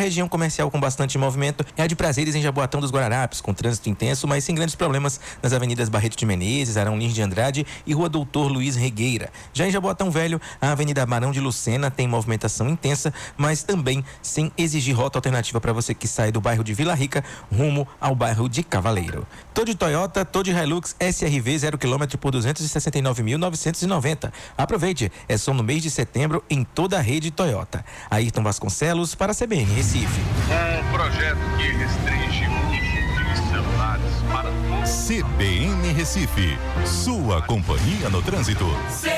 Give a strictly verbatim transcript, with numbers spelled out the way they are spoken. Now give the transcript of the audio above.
região comercial com bastante movimento é a de Prazeres, em Jaboatão dos Guararapes, com trânsito intenso, mas sem grandes problemas nas avenidas Barreto de Menezes, Arão Lins de Andrade e Rua Doutor Luiz Regueira. Já em Jaboatão Velho, a Avenida Barão de Lucena tem movimentação intensa, mas também sem exigir rota alternativa para você que sai do bairro de Vila Rica rumo ao bairro de Cavaleiro. Tô de Toyota, tô de Hilux S R V zero quilômetro por duzentos e sessenta e nove mil novecentos e noventa. Aproveite, é só no mês de setembro em toda a rede Toyota. Ayrton Vasconcelos para a C B N Recife. Um projeto que restringe o uso de celulares para todos. C B N Recife, sua companhia no trânsito.